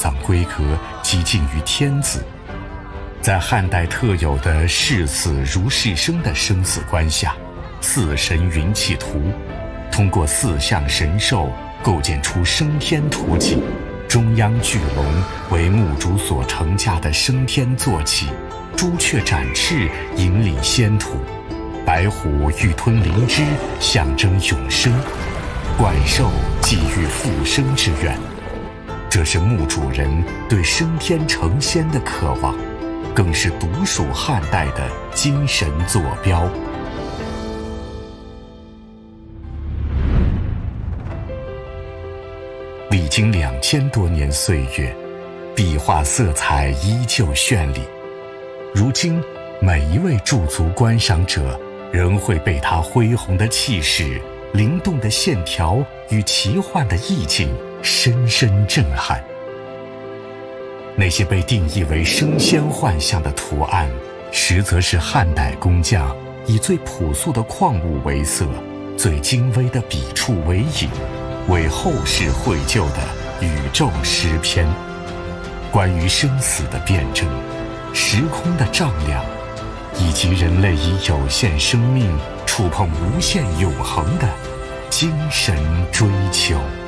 葬规格几近于天子。在汉代特有的视死如视生的生死观下，四神云气图通过四象神兽构建出升天图景，中央巨龙为墓主所乘驾的升天坐骑，朱雀展翅引领仙途，白虎欲吞灵芝象征永生，怪兽寄予复生之愿。这是墓主人对升天成仙的渴望，更是独属汉代的精神坐标。历经2000多年岁月，壁画色彩依旧绚丽。如今，每一位驻足观赏者仍会被它恢宏的气势、灵动的线条与奇幻的意境深深震撼。那些被定义为升仙幻象的图案，实则是汉代工匠以最朴素的矿物为色，最精微的笔触为引，为后世绘就的宇宙诗篇。关于生死的辩证、时空的丈量，以及人类以有限生命触碰无限永恒的精神追求。